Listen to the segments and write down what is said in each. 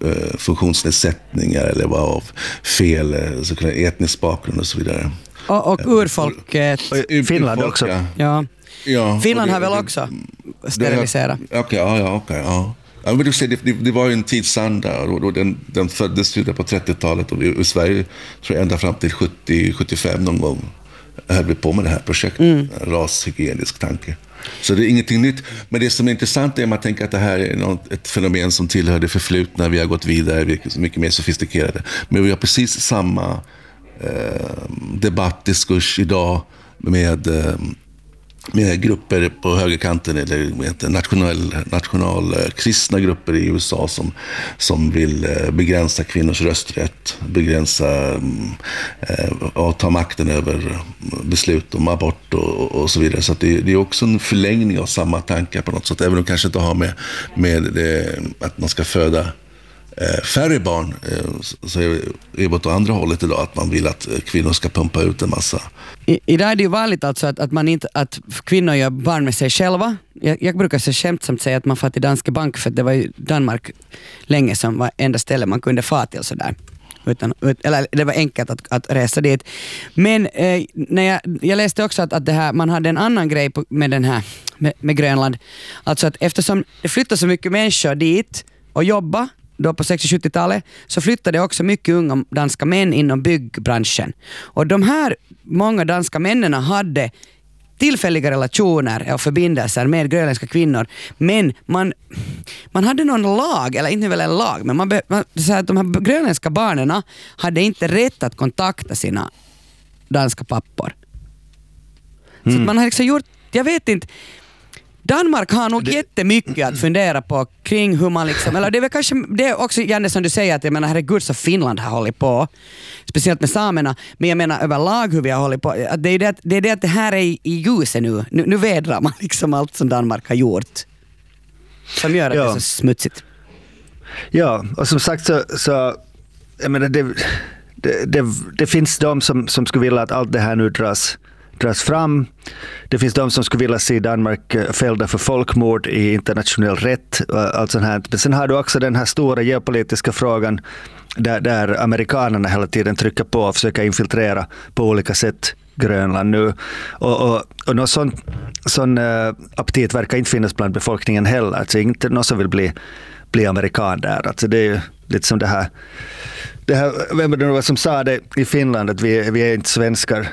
funktionsnedsättningar eller var av fel så kallad etnisk bakgrund och så vidare. Och urfolket. Finland också. Ja. Finland har väl också steriliserat. Okej. Ja, men du ser, det var ju en tidsanda och den föddes ju där på 30-talet och i Sverige tror jag ända fram till 70-75 någon gång höll vi på med det här projektet, rashygienisk tanke. Så det är ingenting nytt, men det som är intressant är att man tänker att det här är ett fenomen som tillhör det förflutna, vi har gått vidare, vi är mycket mer sofistikerade, men vi har precis samma debattdiskurs idag med grupper på högerkanten eller med nationalkristna grupper i USA som vill begränsa kvinnors rösträtt, begränsa och ta makten över beslut om abort och så vidare. Så att det är också en förlängning av samma tankar på något sätt, även om de kanske inte har med att man ska föda färre barn, så är det åt andra hållet idag, att man vill att kvinnor ska pumpa ut en massa. Idag är det ju vanligt alltså att kvinnor gör barn med sig själva. Jag brukar så skämtsamt säga att man får till Danske Bank, för det var ju Danmark länge som var enda ställe man kunde få till sådär. Eller det var enkelt att resa dit. Men när jag läste också att det här, man hade en annan grej med den här med Grönland. Alltså att eftersom det flyttar så mycket människor dit och jobba då på 60-70-talet, så flyttade också mycket unga danska män inom byggbranschen. Och de här många danska männen hade tillfälliga relationer och förbindelser med grönländska kvinnor, men man hade någon lag, eller inte väl en lag, men man så att de här grönländska barnen hade inte rätt att kontakta sina danska pappor. Så att man har liksom gjort, jag vet inte, Danmark har nog jättemycket att fundera på kring hur man liksom, eller det är väl kanske det är också, Janne, som du säger, att jag menar herregud så Finland har hållit på, speciellt med samerna, men jag menar överlag hur vi har hållit på, att det är det att det här är i ljuset nu vädrar man liksom allt som Danmark har gjort som gör att det är så smutsigt. Ja, och som sagt så jag menar det finns de som skulle vilja att allt det här nu dras fram. Det finns de som skulle vilja se Danmark fällda för folkmord i internationell rätt. Allt sånt här. Men sen har du också den här stora geopolitiska frågan där amerikanerna hela tiden trycker på och försöker infiltrera på olika sätt Grönland nu. Och någon sån aptit verkar inte finnas bland befolkningen heller. Alltså inte någon som vill bli amerikan där. Alltså det är ju lite som det här, vem det var som sa det i Finland, att vi är inte svenskar,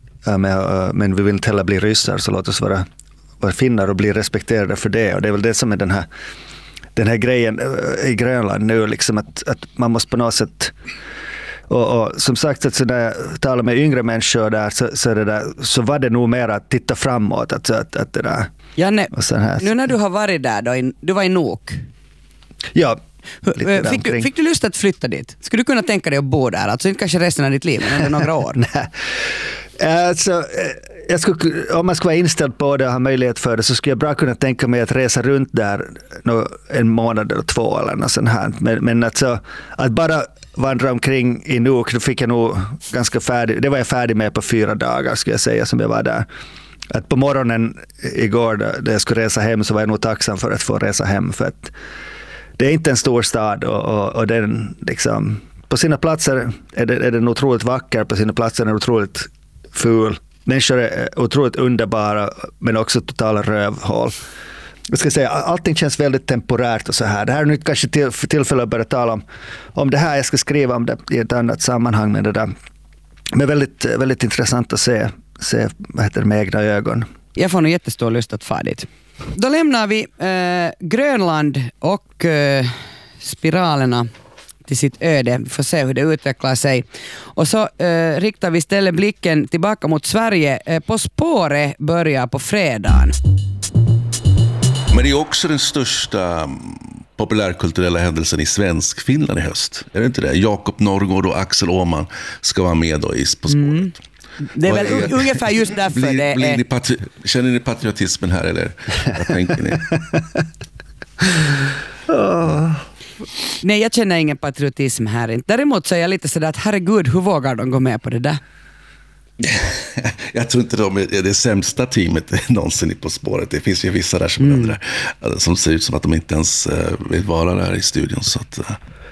men vi vill inte heller bli ryssar, så låt oss vara finnar och bli respekterade för det. Och det är väl det som är den här grejen i Grönland nu, liksom att man måste på något sätt, och som sagt, att så när jag talar med yngre människor där, så var det nog mer att titta framåt, att det där. Janne, nu när du har varit där då, du var i Nuuk. Ja. Fick du lust att flytta dit? Skulle du kunna tänka dig att bo där? Alltså inte kanske resten av ditt liv, men under några år. Nej. Alltså, om man skulle vara inställd på det och ha möjlighet för det, så skulle jag bra kunna tänka mig att resa runt där en månad eller 2 eller något sånt här. Men alltså, att bara vandra omkring i Nuuk, då fick jag nog ganska färdig. Det var jag färdig med på 4 dagar, skulle jag säga, som jag var där. Att på morgonen igår när jag skulle resa hem, så var jag nog tacksam för att få resa hem, för att det är inte en stor stad och den liksom, på sina platser är den otroligt vacker, på sina platser är den otroligt ful. Människor är otroligt underbara, men också totala rövhål. Jag ska säga, allting känns väldigt temporärt och så här. Det här är nu kanske tillfälle att börja tala om det här. Jag ska skriva om det i ett annat sammanhang med det där. Men väldigt, väldigt intressant att se vad heter det, med egna ögon. Jag får nog jättestor lust att fara dit. Då lämnar vi Grönland och spiralerna till sitt öde. Vi får se hur det utvecklar sig. Och så riktar vi istället blicken tillbaka mot Sverige. På spåret börjar på fredagen. Men det är också den största populärkulturella händelsen i svensk Finland i höst. Är det inte det? Jakob Norrgård och Axel Åhman ska vara med då På spåret. Det är väl ungefär just därför känner ni patriotismen här, eller vad tänker ni? Nej, jag känner ingen patriotism här. Däremot så är jag lite sådär att herregud, hur vågar de gå med på det där? Jag tror inte de är det sämsta teamet någonsin i På spåret. Det finns ju vissa där som ser ut som att de inte ens vill vara där i studion. Så att,